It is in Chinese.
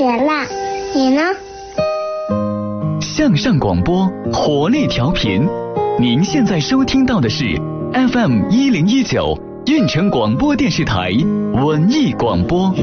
学啦，你呢？ 向上广播，活力调频。您现在收听到的是 FM1019运城广播电视台文艺广播。